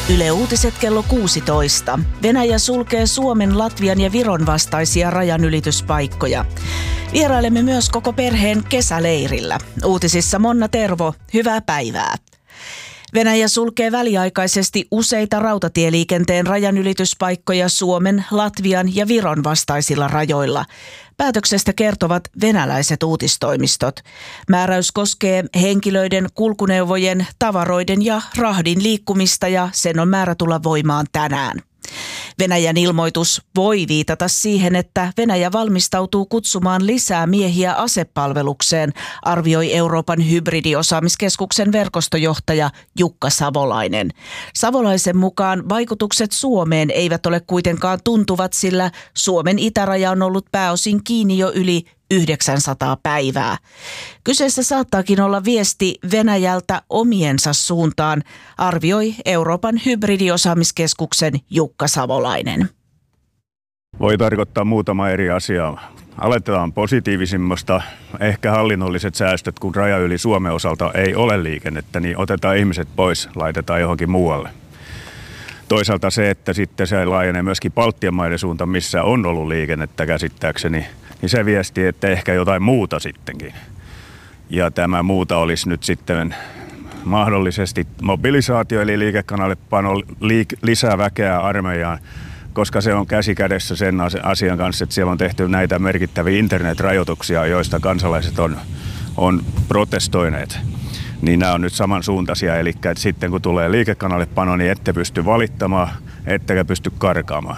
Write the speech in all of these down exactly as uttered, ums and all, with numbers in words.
Yle Uutiset kello kuusitoista. Venäjä sulkee Suomen, Latvian ja Viron vastaisia rajanylityspaikkoja. Vierailemme myös koko perheen kesäleirillä. Uutisissa Monna Tervo, hyvää päivää. Venäjä sulkee väliaikaisesti useita rautatieliikenteen rajanylityspaikkoja Suomen, Latvian ja Viron vastaisilla rajoilla. Päätöksestä kertovat venäläiset uutistoimistot. Määräys koskee henkilöiden, kulkuneuvojen, tavaroiden ja rahdin liikkumista ja sen on määrä tulla voimaan tänään. Venäjän ilmoitus voi viitata siihen, että Venäjä valmistautuu kutsumaan lisää miehiä asepalvelukseen, arvioi Euroopan hybridiosaamiskeskuksen verkostojohtaja Jukka Savolainen. Savolaisen mukaan vaikutukset Suomeen eivät ole kuitenkaan tuntuvat, sillä Suomen itäraja on ollut pääosin kiinni jo yli yhdeksänsataa päivää. Kyseessä saattaakin olla viesti Venäjältä omiensa suuntaan, arvioi Euroopan hybridiosaamiskeskuksen Jukka Savolainen. Voi tarkoittaa muutama eri asiaa. Aletetaan positiivisimmasta, ehkä hallinnolliset säästöt, kun raja yli Suomen osalta ei ole liikennettä, niin otetaan ihmiset pois, laitetaan johonkin muualle. Toisaalta se, että sitten se laajenee myöskin Baltian maiden suuntaan, missä on ollut liikennettä käsittääkseni, niin se viesti, että ehkä jotain muuta sittenkin. Ja tämä muuta olisi nyt sitten mahdollisesti mobilisaatio, eli liikekannallepano liik- lisää väkeä armeijaan, koska se on käsi kädessä sen asian kanssa, että siellä on tehty näitä merkittäviä internetrajoituksia, joista kansalaiset on, on protestoineet. Niin nämä on nyt samansuuntaisia, eli että sitten kun tulee liikekannallepano, niin ette pysty valittamaan, ettekä pysty karkaamaan.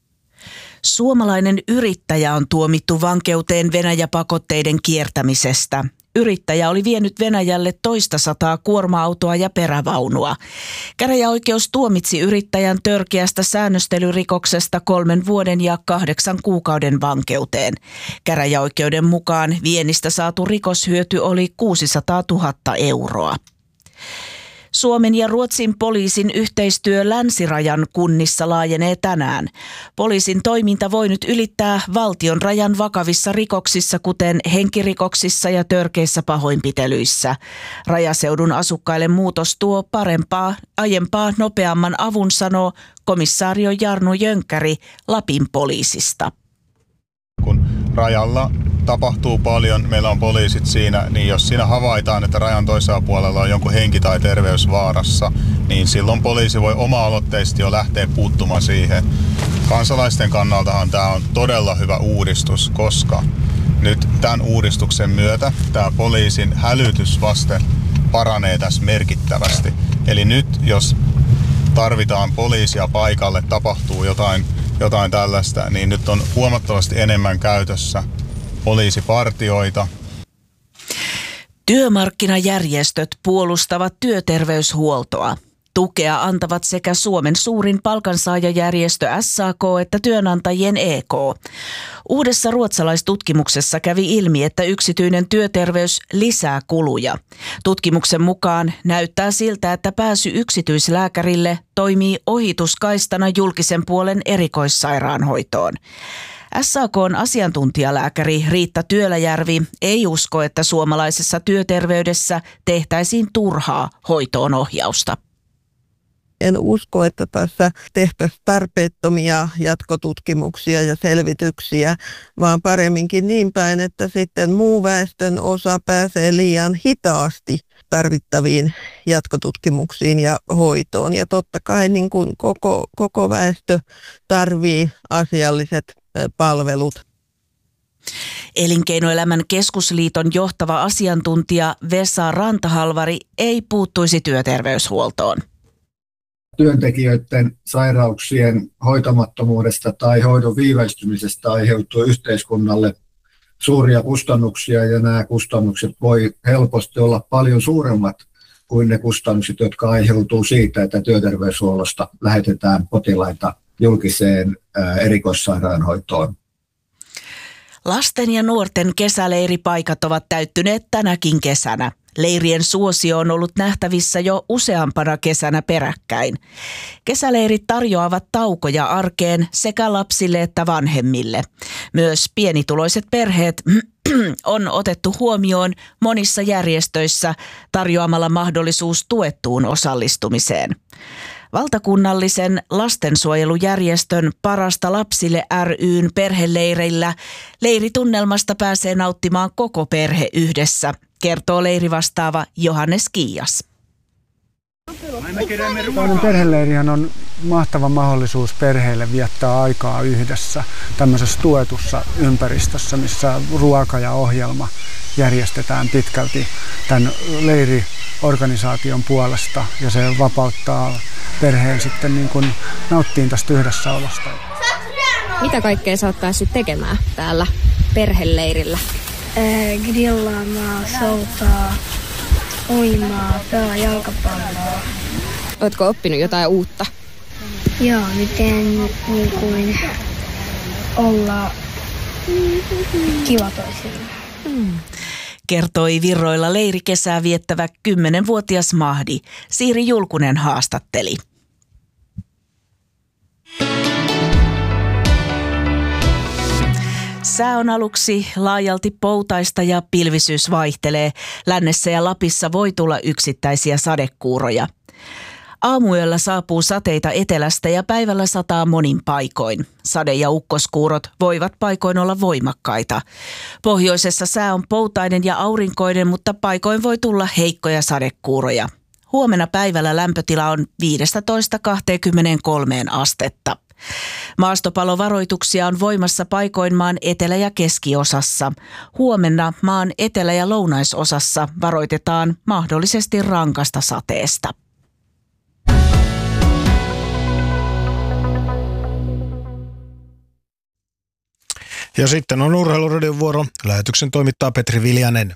Suomalainen yrittäjä on tuomittu vankeuteen Venäjä-pakotteiden kiertämisestä. Yrittäjä oli vienyt Venäjälle toista sataa kuorma-autoa ja perävaunua. Käräjäoikeus tuomitsi yrittäjän törkeästä säännöstelyrikoksesta kolmen vuoden ja kahdeksan kuukauden vankeuteen. Käräjäoikeuden mukaan viennistä saatu rikoshyöty oli kuusisataatuhatta euroa. Suomen ja Ruotsin poliisin yhteistyö länsirajan kunnissa laajenee tänään. Poliisin toiminta voi nyt ylittää valtion rajan vakavissa rikoksissa, kuten henkirikoksissa ja törkeissä pahoinpitelyissä. Rajaseudun asukkaille muutos tuo parempaa, aiempaa nopeamman avun, sanoo komissaario Jarno Jönkkäri Lapin poliisista. Kun rajalla tapahtuu paljon, meillä on poliisit siinä, niin jos siinä havaitaan, että rajan toisella puolella on jonkun henki tai terveys vaarassa, niin silloin poliisi voi oma-aloitteisesti jo lähteä puuttumaan siihen. Kansalaisten kannaltahan tämä on todella hyvä uudistus, koska nyt tämän uudistuksen myötä tämä poliisin hälytysvaste paranee tässä merkittävästi. Eli nyt jos tarvitaan poliisia paikalle, tapahtuu jotain, jotain tällaista, niin nyt on huomattavasti enemmän käytössä poliisipartioita. Työmarkkinajärjestöt puolustavat työterveyshuoltoa. Tukea antavat sekä Suomen suurin palkansaajajärjestö S A K että työnantajien E K. Uudessa ruotsalaistutkimuksessa kävi ilmi, että yksityinen työterveys lisää kuluja. Tutkimuksen mukaan näyttää siltä, että pääsy yksityislääkärille toimii ohituskaistana julkisen puolen erikoissairaanhoitoon. S A K:n asiantuntijalääkäri Riitta Työläjärvi ei usko, että suomalaisessa työterveydessä tehtäisiin turhaa hoitoon ohjausta. En usko, että tässä tehtäisiin tarpeettomia jatkotutkimuksia ja selvityksiä, vaan paremminkin niin päin, että sitten muu väestön osa pääsee liian hitaasti tarvittaviin jatkotutkimuksiin ja hoitoon. Ja totta kai niin kuin koko, koko väestö tarvitsee asialliset palvelut. Elinkeinoelämän keskusliiton johtava asiantuntija Vesa Rantahalvari ei puuttuisi työterveyshuoltoon. Työntekijöiden sairauksien hoitamattomuudesta tai hoidon viivästymisestä aiheutuu yhteiskunnalle suuria kustannuksia, ja nämä kustannukset voi helposti olla paljon suuremmat kuin ne kustannukset, jotka aiheutuu siitä, että työterveyshuollosta lähetetään potilaita julkiseen erikoissairaanhoitoon. Lasten ja nuorten kesäleiripaikat ovat täyttyneet tänäkin kesänä. Leirien suosio on ollut nähtävissä jo useampana kesänä peräkkäin. Kesäleirit tarjoavat taukoja arkeen sekä lapsille että vanhemmille. Myös pienituloiset perheet on otettu huomioon monissa järjestöissä tarjoamalla mahdollisuus tuettuun osallistumiseen. Valtakunnallisen lastensuojelujärjestön Parasta lapsille ry:n perheleireillä leiritunnelmasta pääsee nauttimaan koko perhe yhdessä, kertoo leirivastaava Johannes Kiias. Tällainen perheleirihän on mahtava mahdollisuus perheille viettää aikaa yhdessä tämmöisessä tuetussa ympäristössä, missä ruoka ja ohjelma järjestetään pitkälti tämän leiriorganisaation puolesta ja se vapauttaa perheen sitten niin kuin nauttiin tästä yhdessäolosta. Mitä kaikkea sä oot päässyt tekemään täällä perheleirillä? Ee, grillaamaan, soutaa, uimaa, pelaa jalkapalloa. Ootko oppinut jotain uutta? Joo, miten niin kuin olla kiva toisille. Hmm. Kertoi Virroilla leirikesää viettävä kymmenvuotias Mahdi. Siiri Julkunen haastatteli. Sää on aluksi laajalti poutaista ja pilvisyys vaihtelee. Lännessä ja Lapissa voi tulla yksittäisiä sadekuuroja. Aamuyöllä saapuu sateita etelästä ja päivällä sataa monin paikoin. Sade- ja ukkoskuurot voivat paikoin olla voimakkaita. Pohjoisessa sää on poutainen ja aurinkoinen, mutta paikoin voi tulla heikkoja sadekuuroja. Huomenna päivällä lämpötila on viisitoista kaksikymmentäkolme astetta. Maastopalovaroituksia on voimassa paikoin maan etelä- ja keskiosassa. Huomenna maan etelä- ja lounaisosassa varoitetaan mahdollisesti rankasta sateesta. Ja sitten on Urheiluradion vuoro. Lähetyksen toimittaa Petri Viljanen.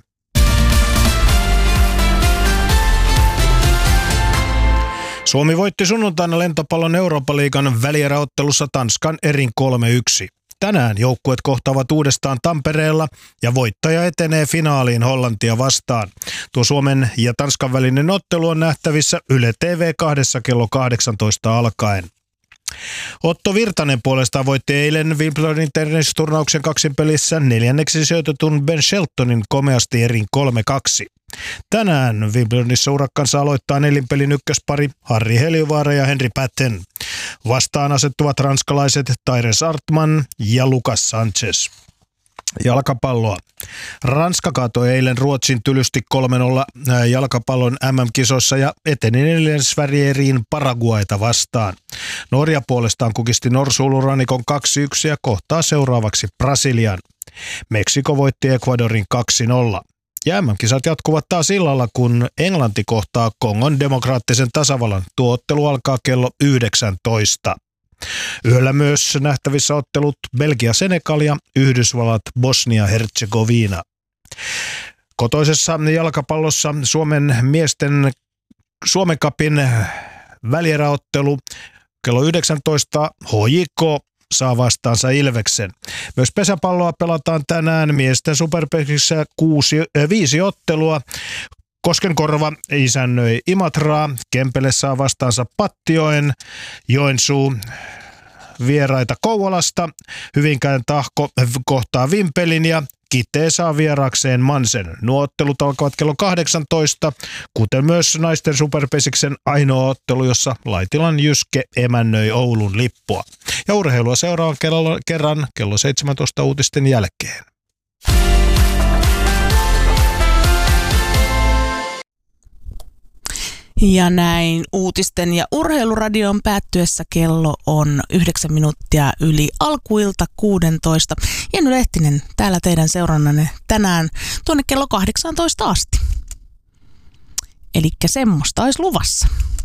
Suomi voitti sunnuntaina lentopallon Eurooppa-liigan välieräottelussa Tanskan erin kolme yksi. Tänään joukkueet kohtaavat uudestaan Tampereella ja voittaja etenee finaaliin Hollantia vastaan. Tuo Suomen ja Tanskan välinen ottelu on nähtävissä Yle T V kahdessa kello kahdeksantoista alkaen. Otto Virtanen puolestaan voitti eilen Wimbledonin tennisturnauksen kaksinpelissä neljänneksi sijoitetun Ben Sheltonin komeasti erin kolme kaksi. Tänään Wimbledonissa urakkansa aloittaa nelinpelin ykköspari Harri Heliövaara ja Henri Patten. Vastaan asettuvat ranskalaiset Tyrese Artman ja Lucas Sanchez. Jalkapalloa. Ranska kaatoi eilen Ruotsin tylysti kolme nolla jalkapallon M M-kisoissa ja eteni neljännesvärieriin Paraguayta vastaan. Norja puolestaan kukisti Norsuulurannikon kaksi yksi ja kohtaa seuraavaksi Brasilian. Meksiko voitti Ecuadorin kaksi nolla. Ja M M-kisat jatkuvat taas illalla, kun Englanti kohtaa Kongon demokraattisen tasavallan. Tuo ottelu alkaa kello yhdeksäntoista. Yöllä myös nähtävissä ottelut Belgia-Senegal ja Yhdysvallat Bosnia-Herzegovina. Kotoisessa jalkapallossa Suomen miesten Suomen Cupin välieräottelu kello yhdeksäntoista H J K saa vastaansa Ilveksen. Myös pesäpalloa pelataan tänään miesten Superpekissä kuusi, äh, viisi ottelua. Koskenkorva isännöi Imatraa, Kempele saa vastaansa Pattioen, Joensuu vieraita Kouvolasta, Hyvinkään Tahko kohtaa Vimpelin ja Kitee saa vieraakseen Mansen. Nuo ottelut alkavat kello kahdeksantoista, kuten myös naisten Superpesiksen ainoa ottelu, jossa Laitilan Jyske emännöi Oulun Lippua. Ja urheilua seuraavan kerran kello seitsemäntoista uutisten jälkeen. Ja näin uutisten ja urheiluradion päättyessä kello on yhdeksän minuuttia yli alkuilta kuusitoista. Jenny Lehtinen täällä teidän seurannanne tänään tuonne kello kahdeksantoista asti. Elikkä semmoista olisi luvassa.